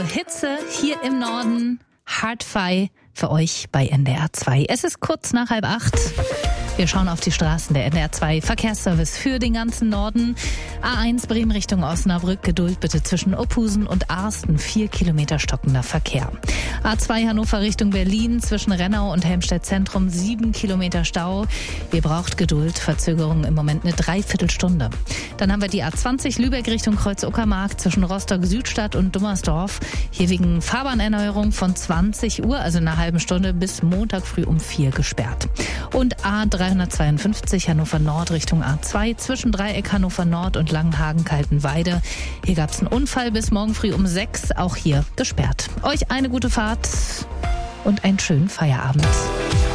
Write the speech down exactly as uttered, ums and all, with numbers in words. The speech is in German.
Hitze hier im Norden, Hardfi für euch bei N D R zwei. Es ist kurz nach halb acht. Wir schauen auf die Straßen der N D R zwei Verkehrsservice für den ganzen Norden. A eins Bremen Richtung Osnabrück, Geduld bitte zwischen Opphusen und Arsten, vier Kilometer stockender Verkehr. A zwei Hannover Richtung Berlin, zwischen Rennau und Helmstedt Zentrum, sieben Kilometer Stau. Ihr braucht Geduld, Verzögerung im Moment eine Dreiviertelstunde. Dann haben wir die A zwanzig Lübeck Richtung Kreuz-Uckermark, zwischen Rostock-Südstadt und Dummersdorf. Hier wegen Fahrbahnerneuerung von zwanzig Uhr, also einer halben Stunde, bis Montag früh um vier gesperrt. Und A dreihundertzweiundfünfzig Hannover Nord Richtung A zwei, zwischen Dreieck Hannover Nord und Langenhagen-Kaltenweide. Hier gab es einen Unfall bis morgen früh um sechs, auch hier gesperrt. Euch eine gute Fahrt und einen schönen Feierabend.